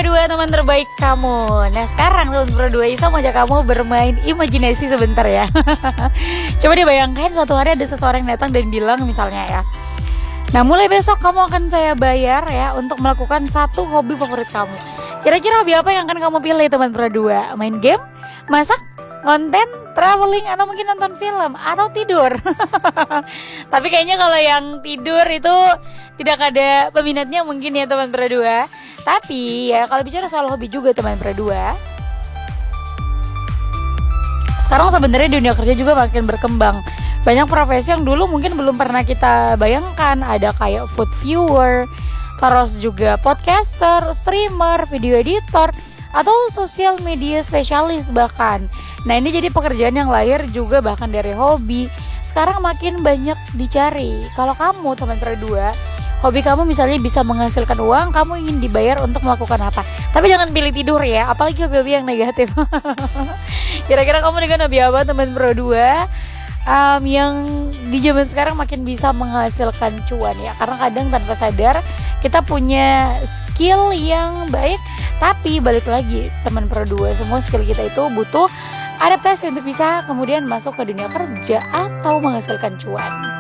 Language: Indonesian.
Pro 2 teman terbaik kamu. Nah sekarang teman Pro 2 Isa mau ajak kamu bermain imajinasi sebentar ya. Coba dibayangkan suatu hari ada seseorang yang datang dan bilang misalnya ya, nah mulai besok kamu akan saya bayar ya untuk melakukan satu hobi favorit kamu. Kira-kira hobi apa yang akan kamu pilih teman Pro 2? Main game? Masak? Konten? Traveling? Atau mungkin nonton film? Atau tidur? Tapi kayaknya kalau yang tidur itu tidak ada peminatnya mungkin ya teman Pro 2. Tapi ya kalau bicara soal hobi juga teman Pro 2, sekarang sebenarnya dunia kerja juga makin berkembang. Banyak profesi yang dulu mungkin belum pernah kita bayangkan. Ada kayak food viewer, terus juga podcaster, streamer, video editor, atau social media spesialis bahkan. Nah ini jadi pekerjaan yang lahir juga bahkan dari hobi. Sekarang makin banyak dicari. Kalau kamu teman Pro 2, hobi kamu misalnya bisa menghasilkan uang, kamu ingin dibayar untuk melakukan apa? Tapi jangan pilih tidur ya, apalagi hobi-hobi yang negatif. Kira-kira kamu dengan hobi apa teman Pro 2? Yang di zaman sekarang makin bisa menghasilkan cuan ya. Karena kadang tanpa sadar kita punya skill yang baik, tapi balik lagi teman Pro 2, semua skill kita itu butuh adaptasi untuk bisa kemudian masuk ke dunia kerja atau menghasilkan cuan.